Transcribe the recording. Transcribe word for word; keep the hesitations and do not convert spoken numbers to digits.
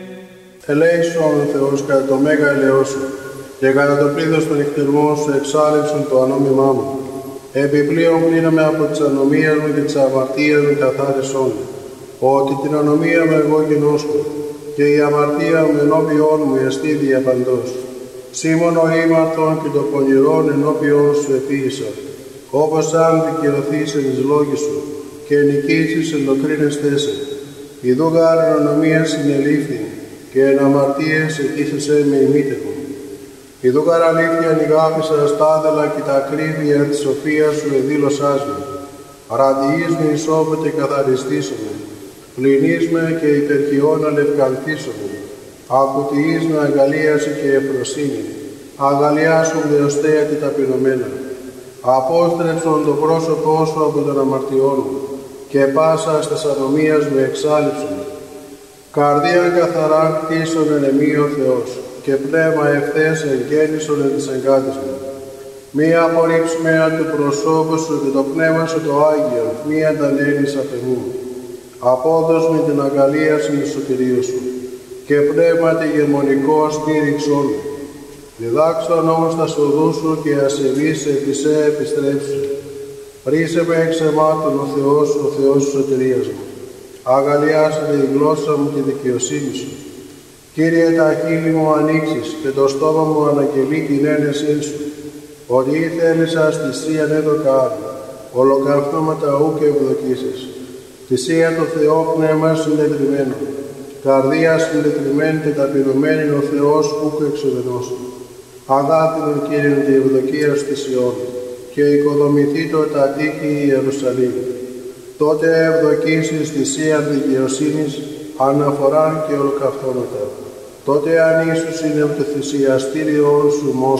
Ελέησον ο Θεός κατά το μέγα ελαιό σου, και κατά το πλήθος των νυχτηρμών σου εξάλληψον το ανώμημά μου. Επιπλέον πλύναμε από τις ανομίες μου και τις αμαρτίες μου καθάρισόν μου, ότι την ανομία μου εγώ γινώσκω, και η αμαρτία μου ενώπιόν μου εστί διαπαντός. Σήμων ο ήμαρτον και το πονηρόν ενώπιόν σου επίησα, όπως αν δικαιωθείς εν εις λόγοι σου, και νικήσεις ελοκρίνεστέ σε. Ιδού γάρ εν ανομία συνελήφθη, και εν αμαρτίες εκείσεσαι με ημίτευον. Ιδού γάρ αλήθεια νηγάπησα στάδελα και τα ακρίβεια της σοφίας σου εδήλωσάς με. Ραδιείς με ισόβο και καθαριστήσομαι. Πλυνείς με και υπερχιών αλευκανθήσομαι. Ακουτιείς με αγαλίαση και ευφροσύνη. Αγαλιάσουν δεωστέα και ταπεινωμένα. Απόστρεψον το πρόσωπό σου από τον αμαρτιών μου, και πάσα στας ανομίας με εξάλληψον. Καρδία καθαρά κτίσον εν εμεί ο Θεός, και πνεύμα ευθές εγγέννησον εν της εγκάτης μου. Μη απορρίψουμε του προσώπου σου και το πνεύμα σου το Άγιο, μη αντανέλεις απ' εμού. Απόδος με την αγαλίαση του σωτηρίου σου, και πνεύμα τη γεμονικό στήριξόν μου. Διδάξον όμως τα σοδού σου και ασεβείς επί σε επιστρέψου. Ρίσε με εξ αιμάτων ο Θεός, ο Θεός της σωτηρίας μου. Αγαλιάσε η γλώσσα μου και δικαιοσύνη σου. Κύριε, τα χείλη μου ανοίξεις και το στόμα μου αναγγελεί την ένεσή σου. Ότι ήθελησα θυσίαν έδωκα άλλο, ολοκαυτώματα ου και ευδοκίσεις. Θυσία το Θεό πνεύμα συντετριμένο, καρδία συντετριμένη και ταπεινωμένη ο Θεός ούκ εξουδενώσου. Αγάπηνον Κύριον τη ευδοκία στη Σιών, και οικοδομηθεί το τα τείχη Ιερουσαλήμ. Τότε ευδοκίσεις θυσίαν δικαιοσύνης, αναφοράν και ολοκαυτώματα. Τότε αν ίσους είναι το θυσιαστήριον σου